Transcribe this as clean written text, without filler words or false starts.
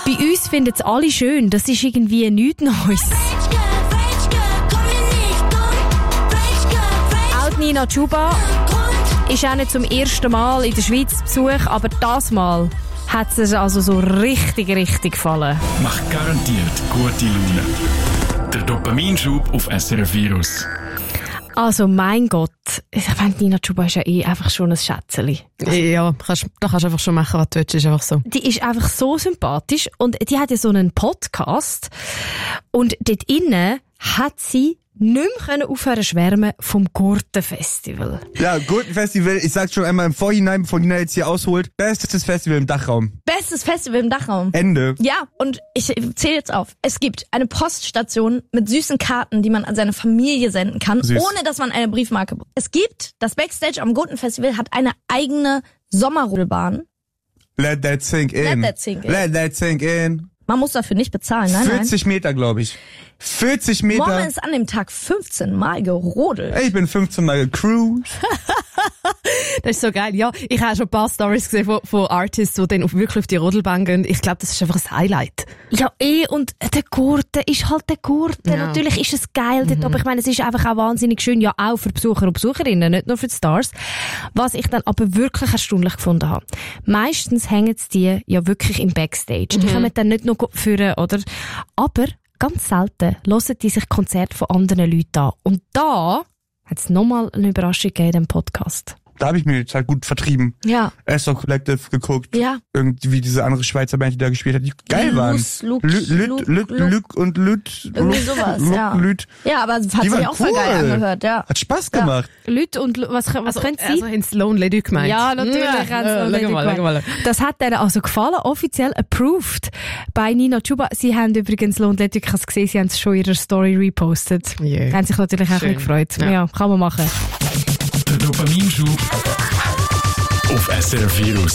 Bei uns finden es alle schön, das ist irgendwie nichts Neues. Auch Nina Chuba ist auch nicht zum ersten Mal in der Schweiz zu Besuch, aber das Mal hat es also so richtig gefallen. Macht garantiert gute Laune. Der Dopaminschub auf SRF Virus. Also mein Gott, ich meine, Nina Chuba ist ja einfach schon ein Schätzeli. Ja, da kannst du einfach schon machen, was du willst, ist einfach so. Die ist einfach so sympathisch und die hat ja so einen Podcast und dort innen hat sie nicht mehr aufhören schwärmen vom Gurtenfestival. Ja, Gurtenfestival, ich sag's schon einmal im Vorhinein, bevor Nina jetzt hier ausholt, bestes Festival im Dachraum. Bestes Festival im Dachraum. Ende. Ja, und ich zähle jetzt auf. Es gibt eine Poststation mit süßen Karten, die man an seine Familie senden kann, Süß. ohne dass man eine Briefmarke braucht. Es gibt, das Backstage am Gurtenfestival hat eine eigene Sommerrodelbahn. Let that sink in. Let that sink in. Let that sink in. Man muss dafür nicht bezahlen, nein, 40 Meter, glaube ich. 40 Meter. Morgen ist an dem Tag 15 Mal gerodelt. Ich bin 15 Mal gecruised. Das ist so geil. Ja, ich habe schon ein paar Stories gesehen von Artists, die dann wirklich auf die Rodelbahn gehen. Ich glaube, das ist einfach ein Highlight. Ja, und der Gurten ist halt der Gurten. Ja. Natürlich ist es geil dort, aber ich meine, es ist einfach auch wahnsinnig schön, ja auch für Besucher und Besucherinnen, nicht nur für die Stars. Was ich dann aber wirklich erstaunlich gefunden habe. Meistens hängen die ja wirklich im Backstage. Die kommen dann nicht nur führen, oder? Aber ganz selten hören die sich Konzerte von anderen Leuten an. Und da hat es nochmal eine Überraschung gegeben in dem Podcast. Da habe ich mir die Zeit gut vertrieben. Ja. Esther Collective geguckt. Ja. Irgendwie diese andere Schweizer Band, die da gespielt hat, die geil waren. Lüt und Lüt. Irgendwie sowas, ja. Lüt. Ja, aber hat Die sich waren auch voll geil cool. angehört, ja. Hat Spaß gemacht. Leute und was können sie? Also haben sie Lone Lady gemeint? Ja, natürlich haben sie Lone Lady schau mal. Das hat denen also gefallen, offiziell approved bei Nina Chuba. Sie haben übrigens Lone Lady, ich habe es gesehen, sie haben es schon in ihrer Story repostet. Yeah. Haben sich natürlich auch Schön. gefreut. Ja. Ja, kann man machen. Der Dopaminschub auf SRF Virus.